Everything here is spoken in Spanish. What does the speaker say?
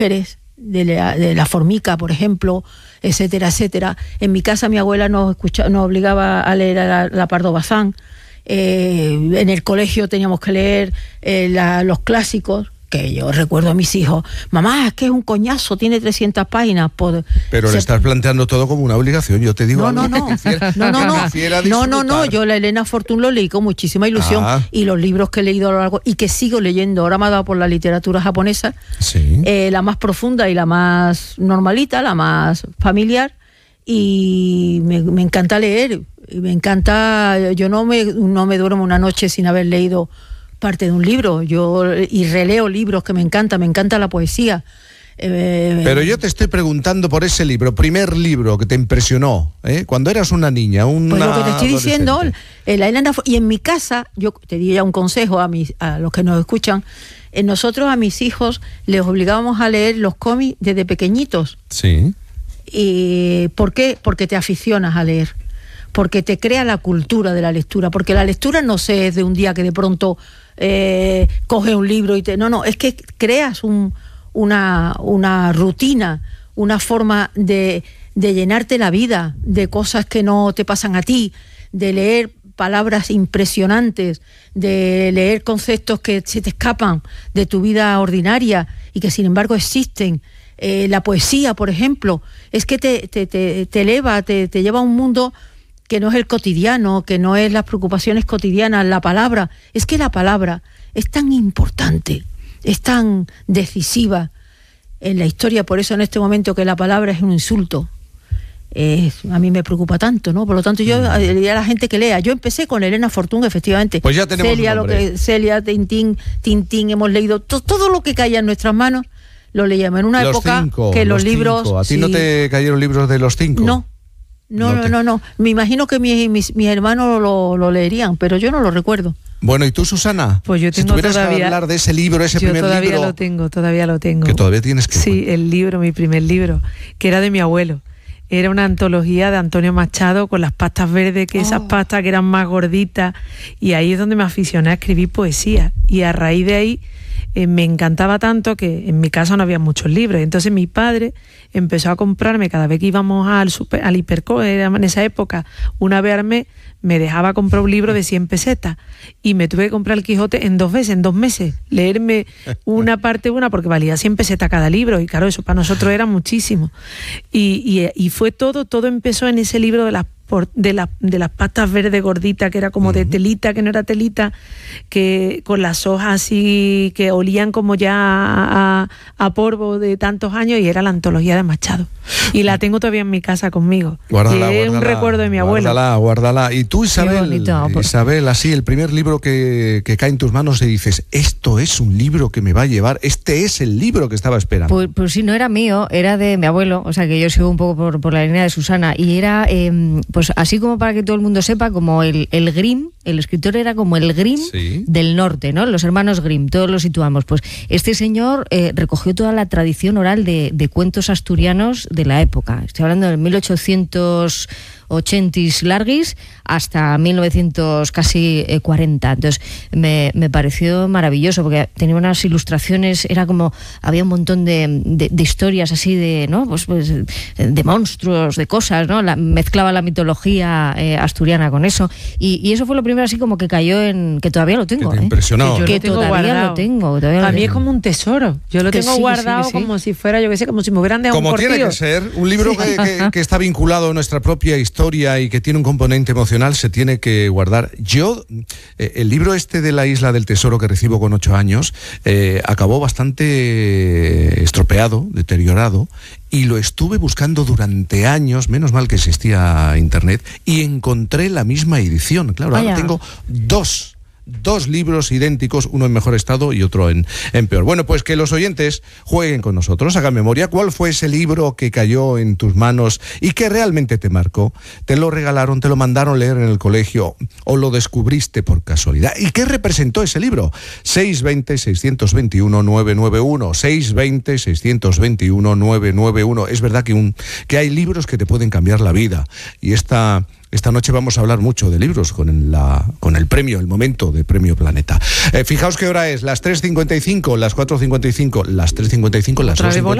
de la Formica, por ejemplo, etcétera, etcétera. En mi casa mi abuela nos obligaba a leer a la Pardo Bazán. En el colegio teníamos que leer los clásicos, que yo recuerdo a mis hijos, mamá, es que es un coñazo, tiene 300 páginas. Pero le estás planteando todo como una obligación, yo te digo No, yo la Elena Fortún lo leí con muchísima ilusión, y los libros que he leído a lo largo, y que sigo leyendo, ahora me ha dado por la literatura japonesa, sí. La más profunda y la más normalita, la más familiar, y me encanta leer, me encanta, yo no me duermo una noche sin haber leído parte de un libro, y releo libros que me encanta la poesía. Pero yo te estoy preguntando por ese libro, primer libro que te impresionó, cuando eras una niña, pues lo que te estoy diciendo, y en mi casa, yo te diría un consejo a los que nos escuchan, nosotros a mis hijos les obligábamos a leer los cómics desde pequeñitos. Sí. ¿Y por qué? Porque te aficionas a leer, porque te crea la cultura de la lectura, porque la lectura no se es de un día que de pronto coge un libro y no, es que creas una rutina, una forma de llenarte la vida de cosas que no te pasan a ti, de leer palabras impresionantes, de leer conceptos que se te escapan de tu vida ordinaria y que sin embargo existen. La poesía, por ejemplo, es que te eleva, te lleva a un mundo que no es el cotidiano, que no es las preocupaciones cotidianas. La palabra, es que la palabra es tan importante, es tan decisiva en la historia, por eso en este momento que la palabra es un insulto, a mí me preocupa tanto, ¿no? Por lo tanto, yo diría a la gente que lea. Yo empecé con Elena Fortún, efectivamente. Pues ya tenemos Celia, Tintín, hemos leído todo lo que caía en nuestras manos, lo leíamos en una época que los libros... ¿A ti no te cayeron libros de los 5? No. Me imagino que mis hermanos lo leerían, pero yo no lo recuerdo. Bueno, ¿y tú, Susana? Pues yo tengo si tuvieras todavía... que hablar de ese libro, ese primer libro... Todavía lo tengo. Que todavía tienes que... Sí, el libro, mi primer libro, que era de mi abuelo. Era una antología de Antonio Machado con las pastas verdes, que esas pastas que eran más gorditas, y ahí es donde me aficioné a escribir poesía. Y a raíz de ahí me encantaba tanto que en mi casa no había muchos libros. Entonces mi padre empezó a comprarme, cada vez que íbamos al Hiperco, en esa época, una vez al mes, me dejaba comprar un libro de 100 pesetas y me tuve que comprar el Quijote en 2 meses, leerme una porque valía 100 pesetas cada libro, y claro, eso para nosotros era muchísimo. Y fue todo empezó en ese libro de las pastas verdes gorditas, que era como de telita, que no era telita, que con las hojas así que olían como ya a polvo de tantos años, y era la antología de Machado. Y la tengo todavía en mi casa conmigo. Guárdala, es un recuerdo de mi abuelo. Guárdala. Y tú, Isabel, así, el primer libro que cae en tus manos y dices, esto es un libro que me va a llevar, este es el libro que estaba esperando. Pues sí, no era mío, era de mi abuelo, o sea que yo sigo un poco por la línea de Susana, y era, pues así como para que todo el mundo sepa, como el Grimm, el escritor era como el Grimm del norte, ¿no? Los hermanos Grimm, todos los situamos. Pues este señor recogió toda la tradición oral de cuentos asturianos de la época. Estoy hablando del 1880s larguis hasta 1900 casi 40. Entonces me pareció maravilloso porque tenía unas ilustraciones, era como, había un montón de historias así de, ¿no? Pues de monstruos, de cosas, ¿no? Mezclaba la mitología asturiana con eso, y eso fue lo primero así como que cayó en, que todavía lo tengo, que te impresionó. Que todavía lo tengo. A mí es como un tesoro. Yo lo tengo guardado como si fuera, yo qué sé, como si me hubieran dejado un cortillo. Como tiene que ser, un libro que está vinculado a nuestra propia historia y que tiene un componente emocional, se tiene que guardar. Yo, el libro este de La Isla del Tesoro que recibo con 8 años, acabó bastante estropeado, deteriorado, y lo estuve buscando durante años, menos mal que existía internet, y encontré la misma edición. Claro, ahora tengo dos libros idénticos, uno en mejor estado y otro en peor. Bueno, pues que los oyentes jueguen con nosotros, hagan memoria. ¿Cuál fue ese libro que cayó en tus manos y que realmente te marcó? ¿Te lo regalaron, te lo mandaron leer en el colegio o lo descubriste por casualidad? ¿Y qué representó ese libro? 620-621-991, 620-621-991. Es verdad que hay libros que te pueden cambiar la vida, y esta esta noche vamos a hablar mucho de libros con el premio, el momento de Premio Planeta. Fijaos qué hora es, las 3:55, las 4:55, las 3:55, las 2:55.